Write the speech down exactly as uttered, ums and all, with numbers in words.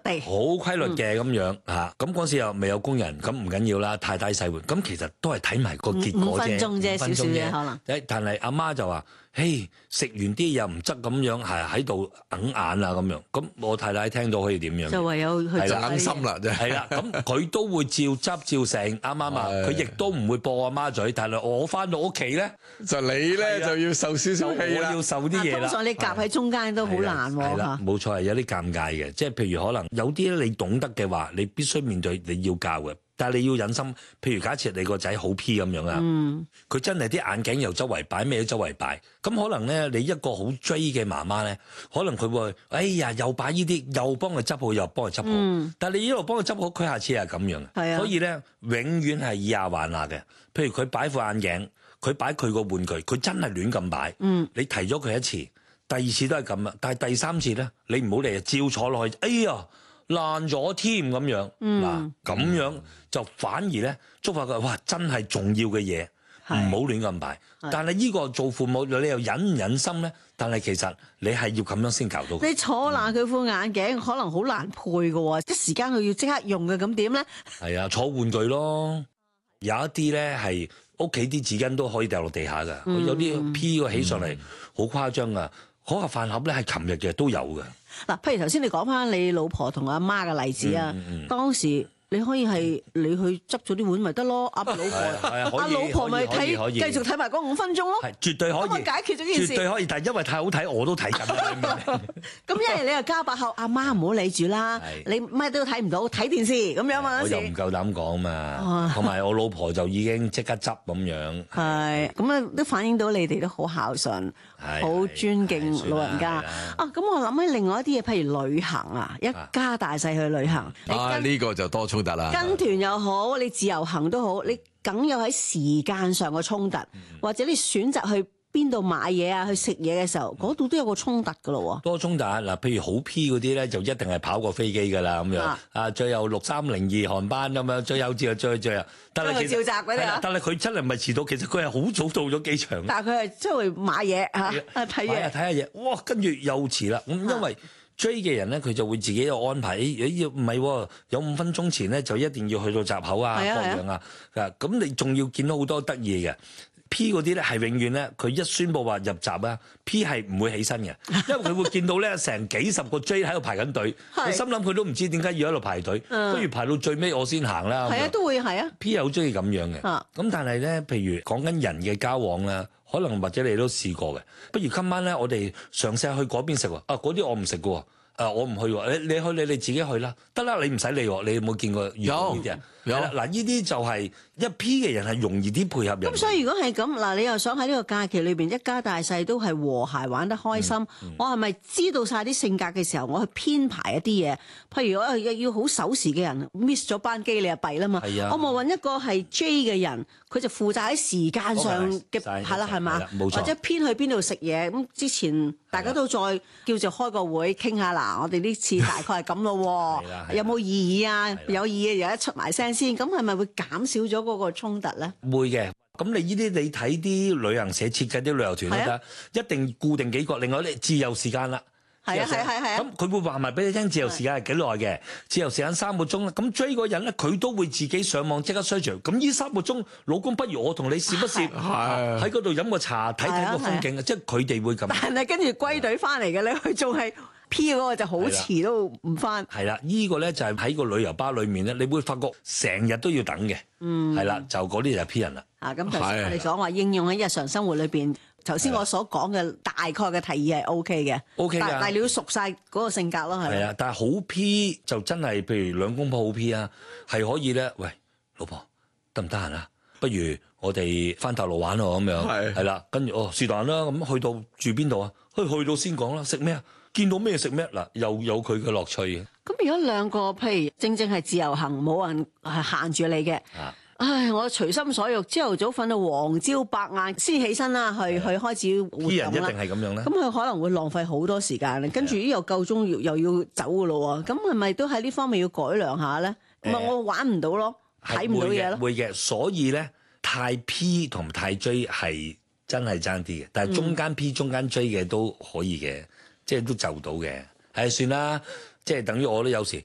地， 好規律嘅咁樣嚇。咁嗰時又未有工人，咁唔緊要啦，太低細換。咁其實都係睇埋個結果啫， 五分鐘啫，少少嘢可能。 誒，但係阿媽就話：嘿，食完啲又唔執咁樣，係喺度硬眼啊咁樣。咁我太太聽到可以點樣？ 就唯有去係啦， 硬心啦，真係。 係啦，咁佢都會照執照成，啱啱啊？佢亦都唔會駁阿媽嘴，但係我翻到屋企咧， 就你咧就要受少少氣啦， 我要受啲嘢啦。 通常你夾喺中間都好難喎。 係啦，冇錯係有啲尷尬嘅，即係譬如可能有啲咧你懂得嘅話，你必須面對你要教嘅，但係你要忍心。譬如假設你個仔好 P 咁樣啊，佢、嗯、真係啲眼鏡又周圍擺，咩都周圍擺，咁可能咧你一個好追嘅媽媽咧，可能佢會哎呀又擺呢啲，又幫佢執好，又幫佢執好，嗯、但係你一路幫佢執好，佢下次係咁樣嘅，所以咧永遠係以牙還牙嘅。譬如佢擺副眼鏡，佢擺佢個玩具，佢真係亂咁擺，嗯、你提咗佢一次，第二次都係咁啦，但係第三次咧，你唔好嚟照坐落去，哎呀爛咗添咁樣，嗱咁、嗯、樣就反而咧觸發佢，哇真係重要嘅嘢，唔好亂咁擺。但係呢個做父母你又忍唔忍心咧？但係其實你係要咁樣先搞到佢。 你坐爛佢副眼鏡，嗯、可能好難配嘅喎，一時間佢要即刻用嘅，咁點咧？係啊，坐玩具咯，有一啲咧係屋企啲紙巾都可以掉落地下㗎，嗯、有啲 P 個起上嚟好誇張㗎。嗰個飯盒咧係琴日嘅都有嘅。 嗱，譬如頭先你講翻你老婆同阿媽嘅例子啊，嗯嗯、當時你可以係你去執咗啲碗咪得咯，阿老婆阿老婆咪睇繼續睇埋嗰五分鐘咯， 係絕對可以解決咗件事， 絕對可以。但係因為太好睇，我都睇緊啦。 咁一係你又交白口，阿媽唔好理住啦，你乜都睇唔到，睇電視咁樣嘛。 我又唔夠膽講嘛，同埋我老婆就已經即刻執咁樣。 係咁啊，都反映到你哋都好孝順，好尊敬老人家啊。咁我諗起另外一啲嘢，譬如旅行啊，一家大細去旅行啊，呢個就多衝突啦。 跟團又好，你自由行都好，你梗有喺時間上嘅衝突，嗯、或者你選擇去邊度買嘢啊，去食嘢嘅時候，嗰度、嗯、都有個衝突噶咯喎。 多衝突嗱，譬如好 P 嗰啲咧，就一定係跑過飛機噶啦咁樣啊，啊，最後六三零二航班咁樣，最後至啊最最啊，但係其實召集嗰啲啊， 但係佢真係唔係遲到，其實佢係好早到咗機場。 但係佢係出去買嘢嚇，睇嘢睇下嘢，哇！跟住又遲啦，咁因為。追嘅人咧，佢就會自己有安排。誒，要唔係有五分鐘前咧，就一定要去到閘口啊，各樣啊。啊，咁你仲要見到好多得意嘅 P 嗰啲咧，係永遠咧，佢一宣佈話入閘啊 ，P 係唔會起身嘅，因為佢會見到咧成幾十個 J 喺度排緊隊。佢心諗佢都唔知點解要喺度排隊，不如排到最尾我先行啦。 係啊，都會係啊。 P 又好中意咁樣嘅。咁但係咧，譬如講緊人嘅交往啦。可能或者你都試過嘅，不如今晚咧，我哋嘗試去嗰邊食喎。啊，嗰啲我唔食嘅喎，啊，我唔去喎。你你去你你自己去啦，得啦，你唔使理喎。你有冇見過呢啲啊？有啦，嗱，呢啲就係一 P 嘅人係容易啲配合人。 咁所以如果係咁，嗱，你又想喺呢個假期裏邊一家大細都係和諧玩得開心，嗯嗯、我係咪知道晒啲性格嘅時候，我去編排一啲嘢？譬如我要好守時嘅人 miss 咗班機，你就弊啦嘛。係啊，我咪揾一個係 J 嘅人，佢就負責喺時間上嘅係啦，係嘛？冇錯。或者編去邊度食嘢咁之前，大家都再叫做開個會傾下嗱，我哋呢次大概係咁咯，有冇異議啊？有異議又一出埋聲。先咁係咪會減少咗嗰個衝突咧？ 會嘅，咁你呢啲你睇啲旅行社設計啲旅遊團都得，啊、一定固定幾個。另外咧，自由時間啦， 係啊係係係啊。咁佢會話埋俾你聽，自由時間係幾耐嘅？啊、自由時間三個鐘啦。咁追嗰人咧，佢都會自己上網即刻 search。咁呢三個鐘，老公不如我同你試不試？喺嗰度飲個茶，睇睇個風景啊！即係佢哋會咁。 但係跟住歸隊翻嚟嘅咧，佢仲係。P 嗰個就好遲都唔翻， 係啦，呢、這個咧就係喺個旅遊巴裏面咧，你會發覺成日都要等嘅，嗯，係啦，就嗰啲就係 P 人啦。 啊，咁頭先我哋講話應用喺日常生活裏邊，頭先我所講嘅大概嘅提議係 O K 嘅，O K 但係你要熟晒嗰個性格咯，係。係啊，但係好 P 就真係，譬如兩公婆好 P 啊，係可以咧。喂，老婆得唔得閒啊？不如我哋翻大陸玩咯咁樣，係係啦，跟住哦是但啦，咁去到住邊度啊？去去到先講啦，食咩啊？見到咩食咩嗱，又有佢嘅樂趣嘅。咁如果兩個譬如正正係自由行，冇人係限住你嘅，啊、唉，我隨心所欲，朝頭早瞓到黃朝白晏先起身啦，去、啊、去開始活動啦。啲人一定係咁樣咧。咁佢可能會浪費好多時間，跟住又夠鐘又要走噶咯喎。咁係咪都喺呢方面要改良下咧？唔係、啊、我玩唔到咯，睇唔到嘢咯。會嘅，所以咧太 P 同太追係真係爭啲嘅，但係中間 P、嗯、中間追嘅都可以嘅。即係都就到嘅，係算啦。即係等於我都有時